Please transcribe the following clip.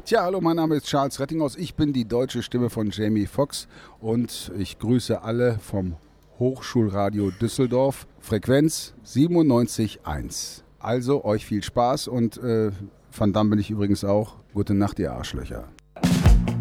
Tja, hallo, mein Name ist Charles Rettinghaus. Ich bin die deutsche Stimme von Jamie Foxx und ich grüße alle vom Hochschulradio Düsseldorf, Frequenz 97.1. Also euch viel Spaß und Van Damme bin ich übrigens auch. Gute Nacht, ihr Arschlöcher.